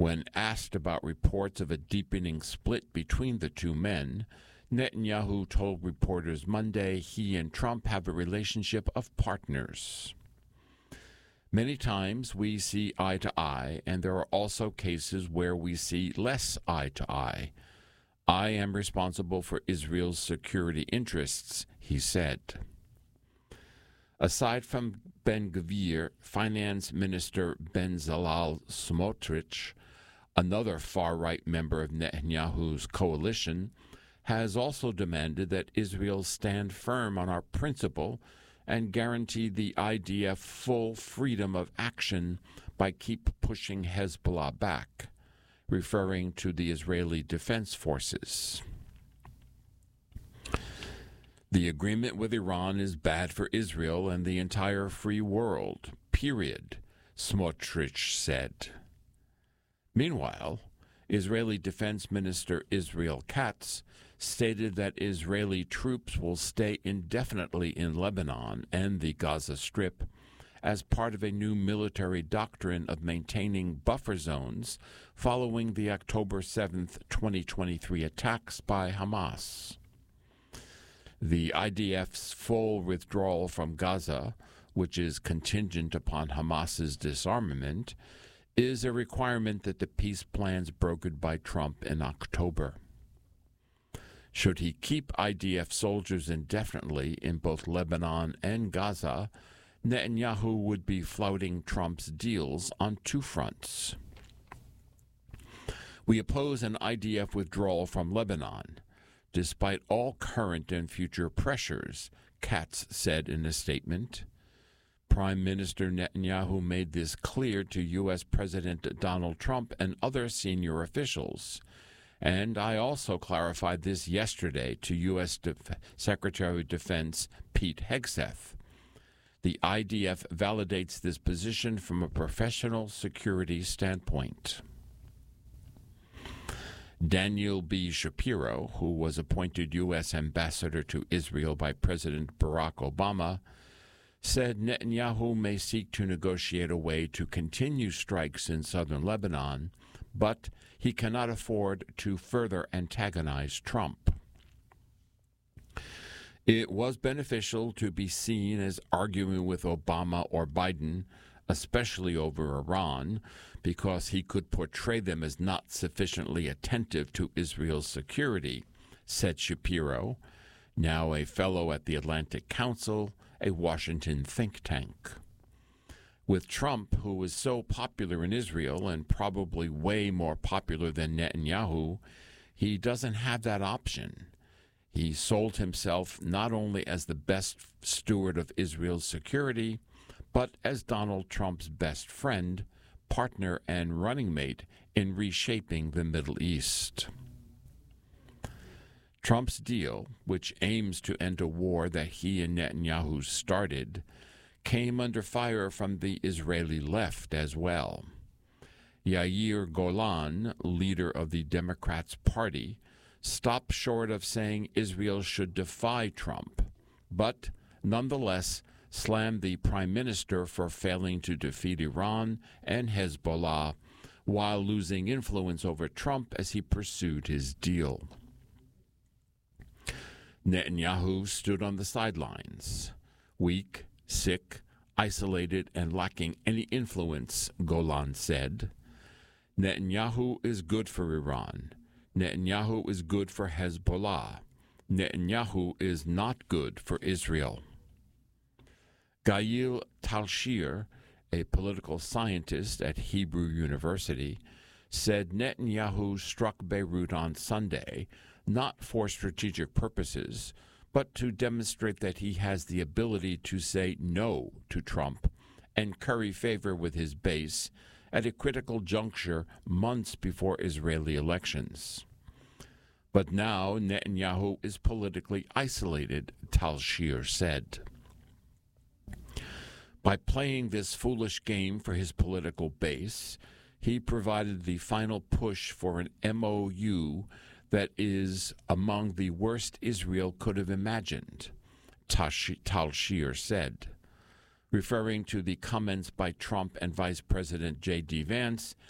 When asked about reports of a deepening split between the two men, Netanyahu told reporters Monday he and Trump have a relationship of partners. Many times we see eye to eye, and there are also cases where we see less eye to eye. I am responsible for Israel's security interests, he said. Aside from Ben-Gvir, Finance Minister Bezalel Smotrich, another far-right member of Netanyahu's coalition, has also demanded that Israel stand firm on our principle and guarantee the IDF full freedom of action by keep pushing Hezbollah back, referring to the Israeli Defense Forces. The agreement with Iran is bad for Israel and the entire free world, period, Smotrich said. Meanwhile, Israeli Defense Minister Israel Katz stated that Israeli troops will stay indefinitely in Lebanon and the Gaza Strip as part of a new military doctrine of maintaining buffer zones following the October 7, 2023 attacks by Hamas. The IDF's full withdrawal from Gaza, which is contingent upon Hamas's disarmament, is a requirement that the peace plans brokered by Trump in October. Should he keep IDF soldiers indefinitely in both Lebanon and Gaza, Netanyahu would be flouting Trump's deals on two fronts. We oppose an IDF withdrawal from Lebanon, despite all current and future pressures, Katz said in a statement. Prime Minister Netanyahu made this clear to U.S. President Donald Trump and other senior officials. And I also clarified this yesterday to U.S. Secretary of Defense Pete Hegseth. The IDF validates this position from a professional security standpoint. Daniel B. Shapiro, who was appointed U.S. ambassador to Israel by President Barack Obama, said Netanyahu may seek to negotiate a way to continue strikes in southern Lebanon, but he cannot afford to further antagonize Trump. It was beneficial to be seen as arguing with Obama or Biden, especially over Iran, because he could portray them as not sufficiently attentive to Israel's security, said Shapiro, now a fellow at the Atlantic Council, a Washington think tank. With Trump, who is so popular in Israel and probably way more popular than Netanyahu, he doesn't have that option. He sold himself not only as the best steward of Israel's security, but as Donald Trump's best friend, partner, and running mate in reshaping the Middle East. Trump's deal, which aims to end a war that he and Netanyahu started, came under fire from the Israeli left as well. Yair Golan, leader of the Democrats' party, stopped short of saying Israel should defy Trump, but nonetheless slammed the prime minister for failing to defeat Iran and Hezbollah while losing influence over Trump as he pursued his deal. Netanyahu stood on the sidelines, weak, sick, isolated, and lacking any influence, Golan said. Netanyahu is good for Iran. Netanyahu is good for Hezbollah. Netanyahu is not good for Israel. Gail Talshir, a political scientist at Hebrew University, said Netanyahu struck Beirut on Sunday not for strategic purposes, but to demonstrate that he has the ability to say no to Trump and curry favor with his base at a critical juncture months before Israeli elections. But now Netanyahu is politically isolated, Talshir said. By playing this foolish game for his political base, he provided the final push for an MOU that is among the worst Israel could have imagined, Talshir said, referring to the comments by Trump and Vice President J.D. Vance